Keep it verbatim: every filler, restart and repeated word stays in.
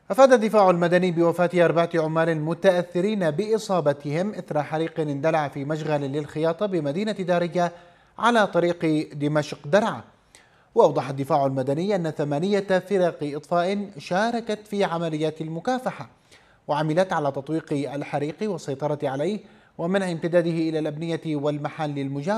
أفاد الدفاع المدني بوفاة أربعة عمال متأثرين بإصابتهم إثر حريق اندلع في مشغل للخياطة بمدينة دارية على طريق دمشق درعا. وأوضح الدفاع المدني أن ثمانية فرق إطفاء شاركت في عمليات المكافحة، وعملت على تطويق الحريق والسيطرة عليه ومنع امتداده إلى الأبنية والمحال المجاورة.